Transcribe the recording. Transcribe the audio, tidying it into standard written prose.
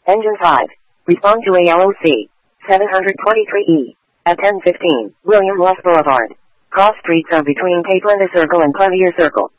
Engine 5. Respond to ALOC. 723E. At 10:15, William West Boulevard. Cross streets are between Cape Linda Circle and Clevier Circle.